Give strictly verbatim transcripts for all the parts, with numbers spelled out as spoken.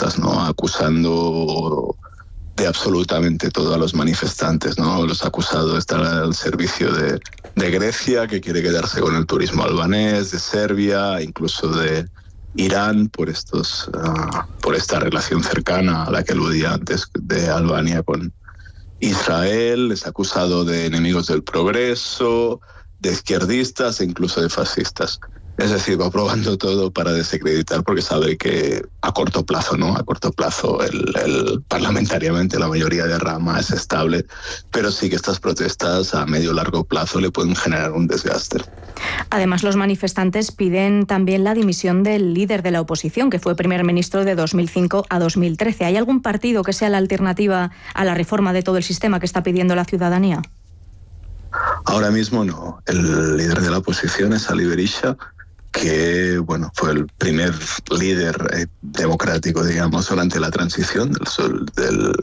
protestas, ¿no? Acusando de absolutamente todo a los manifestantes, ¿no? Los ha acusado de estar al servicio de, de Grecia, que quiere quedarse con el turismo albanés, de Serbia, incluso de Irán, por estos, uh, por esta relación cercana a la que aludía antes de Albania con Israel. Les ha acusado de enemigos del progreso, de izquierdistas e incluso de fascistas. Es decir, va probando todo para desacreditar, porque sabe que a corto plazo, ¿no? A corto plazo, el, el parlamentariamente la mayoría de Rama es estable, pero sí que estas protestas a medio largo plazo le pueden generar un desgaste. Además, los manifestantes piden también la dimisión del líder de la oposición, que fue primer ministro de dos mil cinco a dos mil trece. ¿Hay algún partido que sea la alternativa a la reforma de todo el sistema que está pidiendo la ciudadanía? Ahora mismo no. El líder de la oposición es Ali Berisha, que bueno, fue el primer líder eh, democrático, digamos, durante la transición del, del,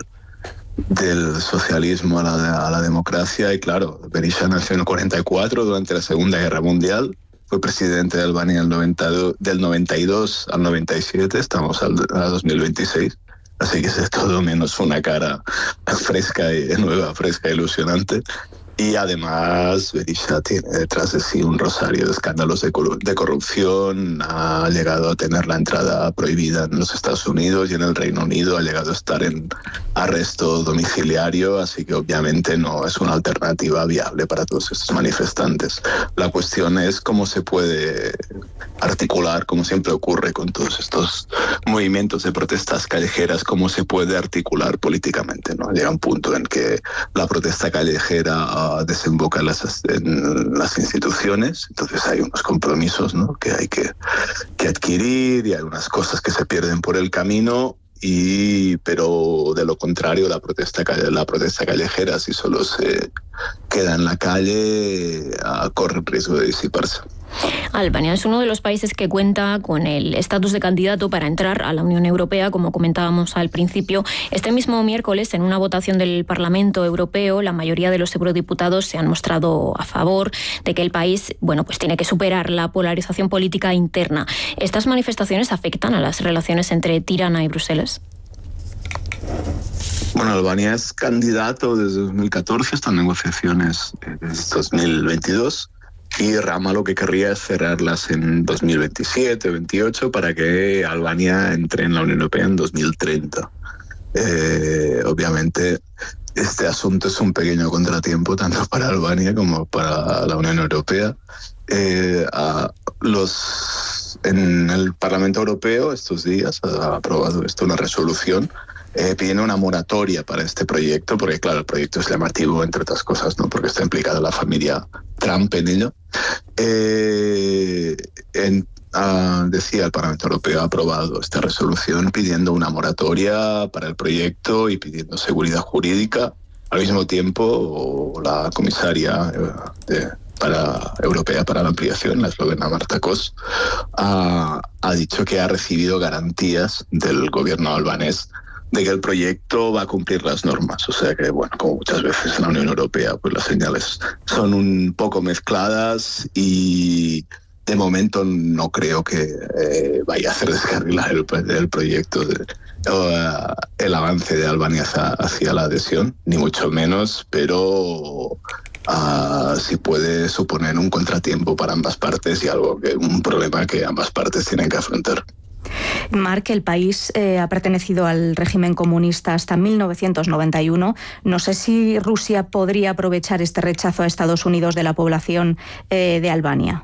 del socialismo a la, a la democracia. Y claro, Berisha nació en el cuarenta y cuatro, durante la Segunda Guerra Mundial. Fue presidente de Albania del, noventa, del noventa y dos al noventa y siete, estamos al a dos mil veintiséis. Así que es todo menos una cara fresca y nueva, fresca e ilusionante. Y además Berisha tiene detrás de sí un rosario de escándalos de, de corrupción, ha llegado a tener la entrada prohibida en los Estados Unidos y en el Reino Unido, ha llegado a estar en arresto domiciliario, así que obviamente no es una alternativa viable para todos estos manifestantes. La cuestión es cómo se puede articular, como siempre ocurre con todos estos movimientos de protestas callejeras, cómo se puede articular políticamente, ¿no? Llega un punto en que la protesta callejera desemboca en las, en las instituciones, entonces hay unos compromisos, ¿no? que hay que, que adquirir, y hay unas cosas que se pierden por el camino, y pero de lo contrario la protesta la protesta callejera, si solo se queda en la calle, corre el riesgo de disiparse. Albania es uno de los países que cuenta con el estatus de candidato para entrar a la Unión Europea, como comentábamos al principio. Este mismo miércoles, en una votación del Parlamento Europeo, la mayoría de los eurodiputados se han mostrado a favor de que el país, bueno, pues tiene que superar la polarización política interna. ¿Estas manifestaciones afectan a las relaciones entre Tirana y Bruselas? Bueno, Albania es candidato desde dos mil catorce, están negociaciones desde dos mil veintidós. Y Rama lo que querría es cerrarlas en dos mil veintisiete, veintiocho, para que Albania entre en la Unión Europea en dos mil treinta. Eh, obviamente, este asunto es un pequeño contratiempo tanto para Albania como para la Unión Europea. Eh, a los, en el Parlamento Europeo estos días ha aprobado esto una resolución Eh, pidiendo una moratoria para este proyecto, porque claro, el proyecto es llamativo, entre otras cosas, ¿no? Porque está implicada la familia Trump en ello. Eh, en, uh, decía, el Parlamento Europeo ha aprobado esta resolución pidiendo una moratoria para el proyecto y pidiendo seguridad jurídica. Al mismo tiempo, la comisaria de, para, europea para la ampliación, la eslovena Marta Kos, ha, ha dicho que ha recibido garantías del gobierno albanés de que el proyecto va a cumplir las normas. O sea que, bueno, como muchas veces en la Unión Europea, pues las señales son un poco mezcladas, y de momento no creo que eh, vaya a hacer descarrilar el, el proyecto, de, uh, el avance de Albania hacia, hacia la adhesión, ni mucho menos, pero uh, sí puede suponer un contratiempo para ambas partes y algo que un problema que ambas partes tienen que afrontar. Marc, el país eh, ha pertenecido al régimen comunista hasta mil novecientos noventa y uno. No sé si Rusia podría aprovechar este rechazo a Estados Unidos de la población eh, de Albania.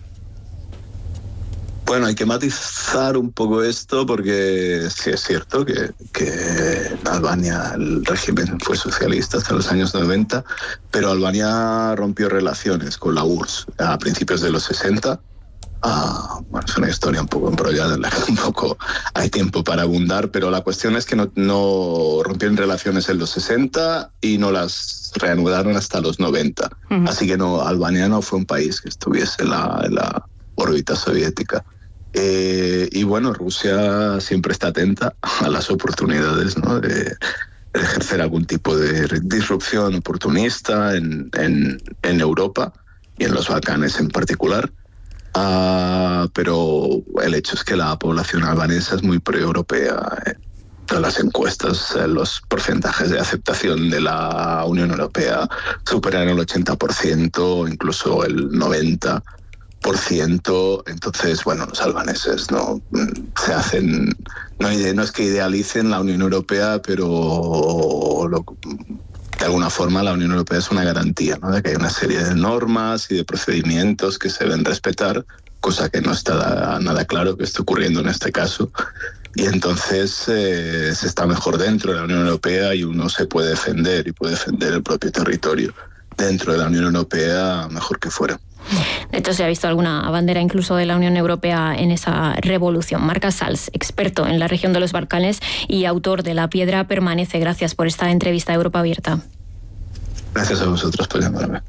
Bueno, hay que matizar un poco esto, porque sí es cierto que, que en Albania el régimen fue socialista hasta los años noventa, pero Albania rompió relaciones con la U R S S a principios de los sesenta. Ah, bueno, es una historia un poco embrollada en la que un poco hay tiempo para abundar, pero la cuestión es que no, no rompieron relaciones en los sesenta y no las reanudaron hasta los noventa. Uh-huh. Así que no, Albania no fue un país que estuviese en la, en la órbita soviética. Eh, y bueno, Rusia siempre está atenta a las oportunidades, ¿no?, de, de ejercer algún tipo de disrupción oportunista en, en, en Europa y en los Balcanes en particular. Uh, pero el hecho es que la población albanesa es muy pro-europea. Eh. Todas las encuestas, eh, los porcentajes de aceptación de la Unión Europea superan el ochenta por ciento, incluso el noventa por ciento. Entonces, bueno, los albaneses no se hacen, no, no es que idealicen la Unión Europea, pero lo, de alguna forma la Unión Europea es una garantía, ¿no?, de que hay una serie de normas y de procedimientos que se deben respetar, cosa que no está nada claro que esté ocurriendo en este caso. Y entonces eh, se está mejor dentro de la Unión Europea y uno se puede defender y puede defender el propio territorio dentro de la Unión Europea mejor que fuera. De hecho, se ha visto alguna bandera incluso de la Unión Europea en esa revolución. Marc Casals, experto en la región de los Balcanes y autor de La Piedra Permanece. Gracias por esta entrevista a Europa Abierta. Gracias a vosotros por llamarme.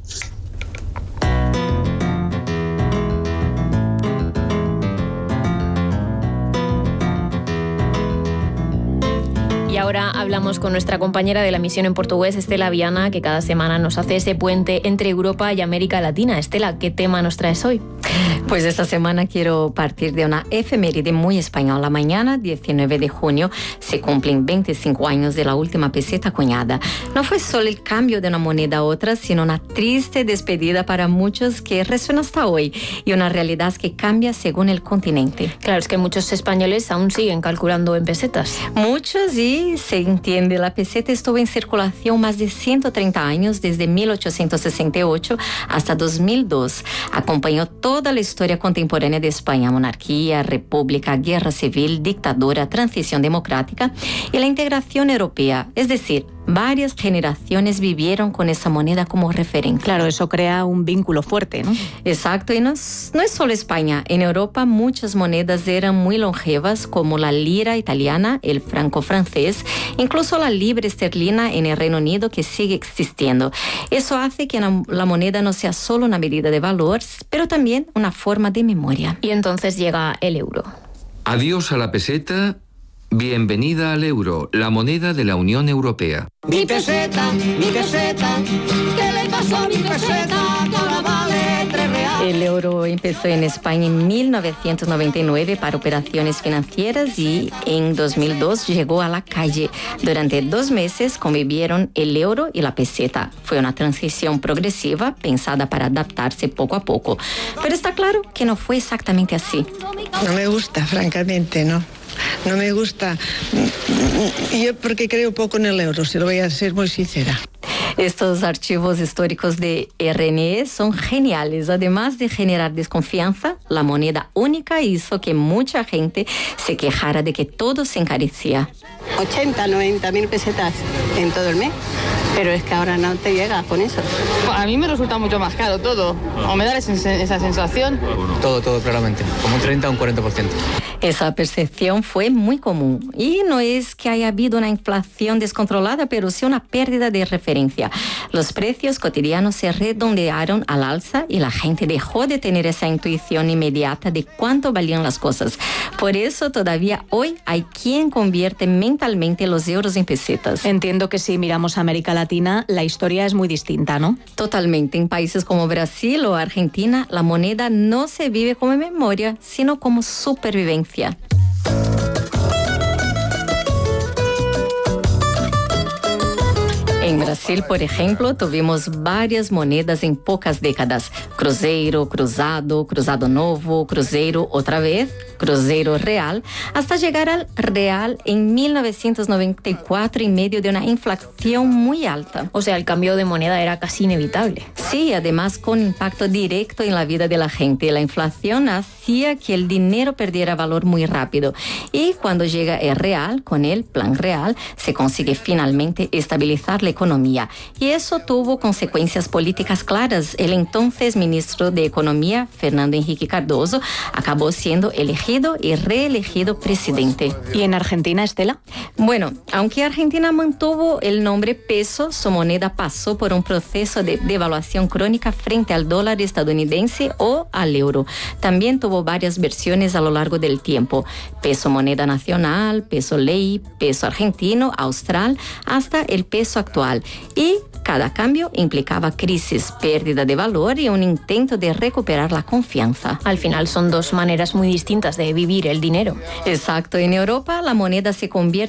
Y ahora hablamos con nuestra compañera de la misión en portugués, Estela Viana, que cada semana nos hace ese puente entre Europa y América Latina. Estela, ¿qué tema nos traes hoy? Pues esta semana quiero partir de una efeméride muy española. Mañana, diecinueve de junio, se cumplen veinticinco años de la última peseta acuñada. No fue solo el cambio de una moneda a otra, sino una triste despedida para muchos que resuena hasta hoy y una realidad que cambia según el continente. Claro, es que muchos españoles aún siguen calculando en pesetas. Muchos, y se entiende, la peseta estuvo en circulación más de ciento treinta años, desde mil ochocientos sesenta y ocho hasta dos mil dos. Acompañó toda la historia contemporánea de España: monarquía, república, guerra civil, dictadura, transición democrática y la integración europea. Es decir, varias generaciones vivieron con esa moneda como referencia. Claro, eso crea un vínculo fuerte, ¿no? Exacto, y no es, no es solo España. En Europa muchas monedas eran muy longevas, como la lira italiana, el franco francés, incluso la libra esterlina en el Reino Unido, que sigue existiendo. Eso hace que la moneda no sea solo una medida de valor, pero también una forma de memoria. Y entonces llega el euro. Adiós a la peseta. Bienvenida al euro, la moneda de la Unión Europea. Mi peseta, mi peseta, ¿qué le pasó a mi peseta? Que ahora vale tres reales. El euro empezó en España en mil novecientos noventa y nueve para operaciones financieras y en dos mil dos llegó a la calle. Durante dos meses convivieron el euro y la peseta. Fue una transición progresiva pensada para adaptarse poco a poco. Pero está claro que no fue exactamente así. No me gusta, francamente, ¿no? No me gusta. Yo porque creo poco en el euro, si lo voy a ser muy sincera. Estos archivos históricos de R N E son geniales. Además de generar desconfianza, la moneda única hizo que mucha gente se quejara de que todo se encarecía. ochenta, noventa mil pesetas en todo el mes. Pero es que ahora no te llega con eso. A mí me resulta mucho más caro todo. O me da esa sensación. Todo, todo claramente. Como un treinta o un cuarenta por ciento. Esa percepción fue muy común. Y no es que haya habido una inflación descontrolada, pero sí una pérdida de referencia. Los precios cotidianos se redondearon al alza y la gente dejó de tener esa intuición inmediata de cuánto valían las cosas. Por eso todavía hoy hay quien convierte mentalmente los euros en pesetas. Entiendo que si miramos a América Latina, la historia es muy distinta, ¿no? Totalmente. En países como Brasil o Argentina, la moneda no se vive como memoria, sino como supervivencia. En Brasil, por ejemplo, tuvimos varias monedas en pocas décadas. Cruzeiro, Cruzado, Cruzado Novo, Cruzeiro otra vez, Cruzeiro Real, hasta llegar al Real en mil novecientos noventa y cuatro en medio de una inflación muy alta. O sea, el cambio de moneda era casi inevitable. Sí, además con impacto directo en la vida de la gente. La inflación hacía que el dinero perdiera valor muy rápido. Y cuando llega el Real, con el Plan Real, se consigue finalmente estabilizar la economía. Y eso tuvo consecuencias políticas claras. El entonces ministro de Economía, Fernando Henrique Cardoso, acabó siendo elegido y reelegido presidente. ¿Y en Argentina, Estela? Bueno, aunque Argentina mantuvo el nombre peso, su moneda pasó por un proceso de devaluación crónica frente al dólar estadounidense o al euro. También tuvo varias versiones a lo largo del tiempo. Peso moneda nacional, peso ley, peso argentino, austral, hasta el peso actual. Y Cada cambio implicaba crisis, pérdida de valor y un intento de recuperar la confianza. Al final son dos maneras muy distintas de vivir el dinero. Exacto. En Europa la moneda se convierte